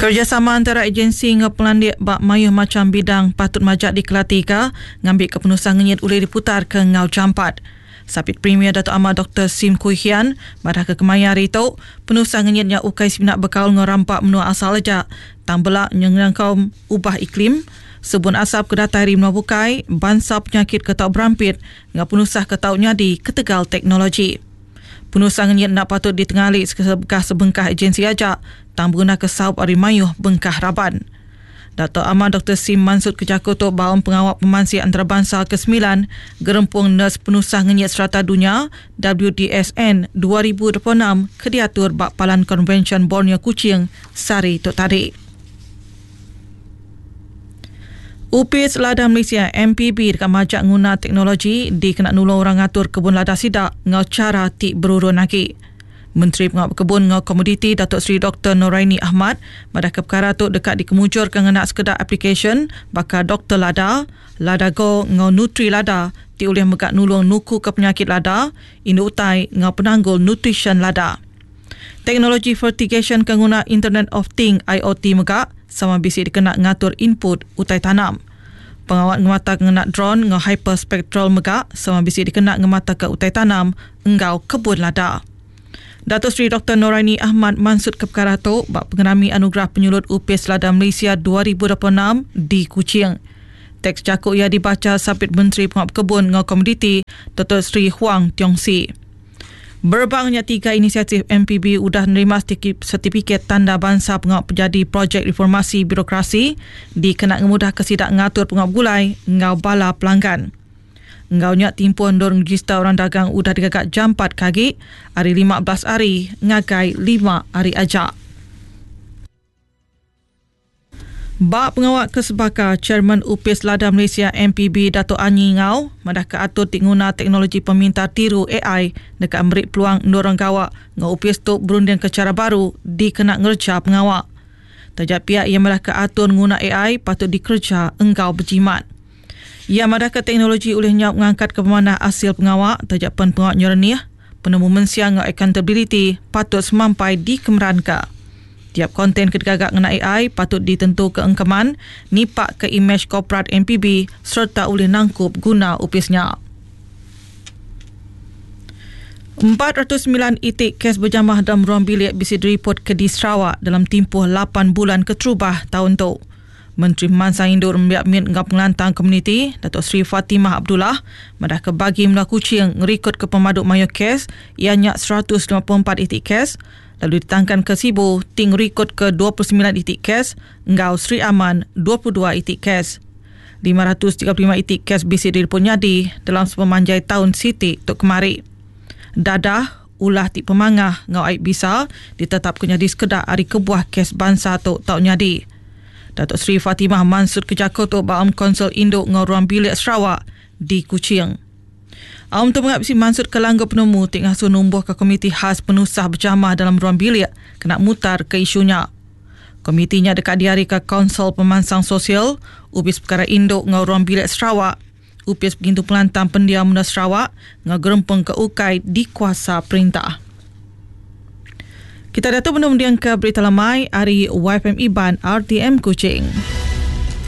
Kerjasama antara agensi dengan pelandik bak mayuh macam bidang patut majak di Kelatika ngambil kepenusan ngenyit boleh diputar ke ngau campat. Sapit Premier Datuk Ahmad Dr. Sim Kui Hian badah ke Kemayan Rito penusan ngenyit yang ukai sinak berkaul ngerampak menua asal lejak tambelak nyengangkau ubah iklim sebun asap kedatari menua bukai bansa penyakit ketau berampit dengan penusah ketau nyadi ketegal teknologi. Penusan ngenyit nak patut ditengali sebengkah agensi ajak tang berguna ke saup ari mayuh bengkah Raban. Datuk Ahmad Dr. Sim Mansud Kejakotok Baum Pengawal Pemansi Antarabangsa ke-9 gerempung nurse penusah ngenyit serata dunia WDSN 2026 ke diatur bak Palan Konvensyen Borneo Kuching Sari Tok Tarik. UPIS Lada Malaysia MPB dekat majak guna teknologi di kena nulung orang atur kebun lada sidak ngau cara tik berurun lagi. Menteri Pengawal Kebun ngau Komoditi Datuk Seri Dr. Noraini Ahmad madah ke perkara tu dekat dikemujur ke ngenak sekedar aplikasi bakal Dr. Lada, Lada Go ngau Nutri Lada ti oleh megak nulung nuku ke penyakit lada, indu utai ngau penanggul nutrition lada. Teknologi fertigation ke guna Internet of Things IoT megak sama bisi dikena ngatur input utai tanam. Pengawat ngemata ngenak drone ngau hyperspectral megak sama bisi dikena ngemata ke utai tanam engau kebun lada. Datuk Seri Dr. Noraini Ahmad mansud ke perkara tu bak pengenami anugerah penyulut UPIS Lada Malaysia 2026 di Kuching. Teks jakuk ia dibaca Sapit Menteri Pengawal Kebun ngau Komoditi Datuk Seri Huang Tiong Si. Berbangnya 3 inisiatif MPB udah menerima sertifikat tanda bangsa pengawal penjadi projek reformasi birokrasi di kena ngemudah kesidak ngatur pengawal gulai ngau bala pelanggan. Ngau nyak timpuan dorong register orang dagang udah digagak jam 4 kaki, hari 15 hari, ngagai 5 hari ajak. Bak Pengawal Kesebaka Chairman UPIS Lada Malaysia MPB Datuk Anyi Ngau madah ke atur tingguna teknologi peminta tiru AI dekat memberi peluang dorong gawak ngau UPIS tu berunding ke cara baru di kena ngerja pengawal. Tajak pihak yang madah ke atur guna AI patut dikerja engkau berjimat. Ia madah ke teknologi oleh nyap mengangkat ke pemanah hasil pengawak tajak pengawak nyerenih, penemu mensiang ngau accountability patut semampai dikemerankan. Tiap konten kedegagak ngena AI patut ditentu ke engkeman, nipak ke imej korporat MPB serta oleh nangkup guna UPISnya. 409 itik kes berjamah dalam ruang bilik bisi direport ke di Sarawak dalam tempoh 8 bulan keterubah tahun tu. Menteri Pemansang Induk Rembiak Min dengan Pengelantang Komuniti Datuk Seri Fatimah Abdullah madah ke bagi Menua Kuching ngerikut ke pemaduk mayo kes ianya 154 itik kes lalu ditangkan ke Sibu ting rekod ke 29 itik kes engau Sri Aman 22 itik kes 535 itik kes bisi direport nyadi dalam sepemanjai tahun Siti tok kemari. Dadah ulah ti pemangah ngau aib bisa ditetap kenyadi sekedar hari kebuah kes bangsa tok tau nyadi. Datuk Seri Fatimah Mansud Kejakotok Baam Konsel Induk ngau ruang bilik Sarawak di Kuching. Aum tu mengabisi Mansud ke langgar penemu tengah numbuh ke komiti khas penusah berjamah dalam ruang bilik kena mutar ke isunya. Komitinya dekat diari ke Konsel Pemansang Sosial, UPIS Perkara Induk ngau ruang bilik Sarawak, UPIS Pintu Pelantang Pendiam Menua Sarawak ngau gerempeng ke ukai di kuasa perintah. Kita datuk menundiang ke berita lamai hari YFM Iban RTM Kuching.